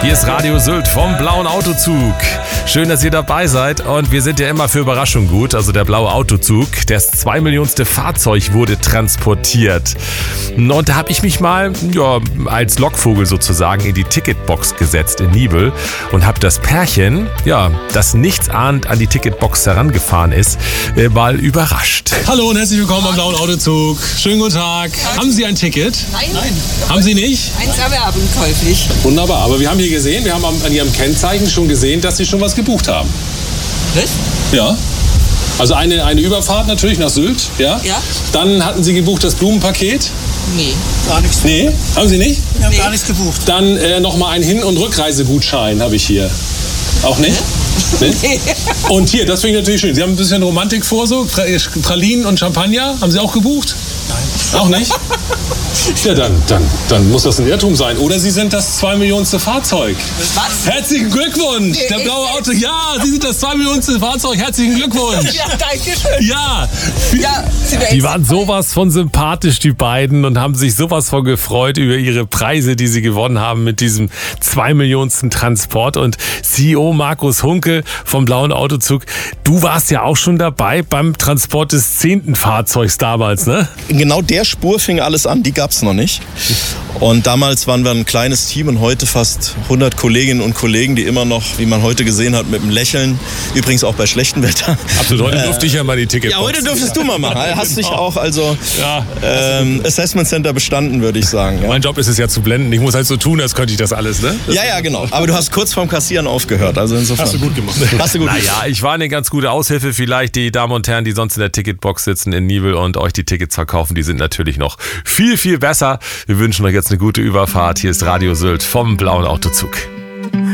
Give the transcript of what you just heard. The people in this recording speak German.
Hier ist Radio Sylt vom Blauen Autozug. Schön, dass ihr dabei seid und wir sind ja immer für Überraschung gut. Also der Blaue Autozug, das 2 Millionste Fahrzeug wurde transportiert. Und da habe ich mich mal als Lockvogel sozusagen in die Ticketbox gesetzt in Nibel und habe das Pärchen, das nichtsahnend an die Ticketbox herangefahren ist, mal überrascht. Hallo und herzlich willkommen am Blauen Autozug. Schönen guten Tag. Haben Sie ein Ticket? Nein. Haben Sie nicht? Eins erwerben käuflich. Wunderbar, aber wir haben hier gesehen, wir haben an Ihrem Kennzeichen schon gesehen, dass Sie schon was gebucht haben. Was? Ja. Also eine Überfahrt natürlich nach Sylt, ja? Ja. Dann hatten Sie gebucht das Blumenpaket. Nee. Gar nichts. Nee, haben Sie nicht? Wir haben gar nichts gebucht. Dann nochmal einen Hin- und Rückreisegutschein habe ich hier. Auch nicht? Nee? Und hier, das finde ich natürlich schön. Sie haben ein bisschen Romantik vor, so Pralinen und Champagner. Haben Sie auch gebucht? Nein. Auch nicht? Ja, dann muss das ein Irrtum sein. Oder Sie sind das 2 Millionste Fahrzeug. Was? Herzlichen Glückwunsch! Der blaue Auto. Ja, Sie sind das 2 Millionste Fahrzeug. Herzlichen Glückwunsch! Ja, danke schön. Ja! Ja, Die waren sowas von sympathisch, die beiden, und haben sich sowas von gefreut über ihre Preise, die sie gewonnen haben mit diesem 2 Millionsten Transport. Und CEO Markus Hunke vom Blauen Autozug, du warst ja auch schon dabei beim Transport des 10. Fahrzeugs damals, ne? Genau der Spur fing alles an, die gab es noch nicht. Und damals waren wir ein kleines Team und heute fast 100 Kolleginnen und Kollegen, die immer noch, wie man heute gesehen hat, mit einem Lächeln, übrigens auch bei schlechtem Wetter. Absolut, heute durfte ich ja mal die Ticketbox. Ja, heute dürftest du mal machen. Hast dich auch Ja. Assessment Center bestanden, würde ich sagen. Ja? Mein Job ist es ja zu blenden. Ich muss halt so tun, als könnte ich das alles, ne? Ja, genau. Aber du hast kurz vorm Kassieren aufgehört. Also insofern. Hast du gut gemacht. Hast du gut gemacht. Naja, ich war eine ganz gute Aushilfe. Vielleicht die Damen und Herren, die sonst in der Ticketbox sitzen in Nibel und euch die Tickets verkaufen, die sind natürlich noch viel, viel besser. Wir wünschen euch jetzt eine gute Überfahrt. Hier ist Radio Sylt vom Blauen Autozug.